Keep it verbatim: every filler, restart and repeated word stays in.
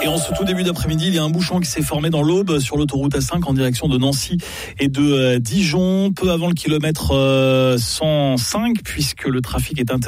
Et en ce tout début d'après-midi, il y a un bouchon qui s'est formé dans l'Aube sur l'autoroute A cinq en direction de Nancy et de Dijon, peu avant le kilomètre cent cinq, puisque le trafic est interdit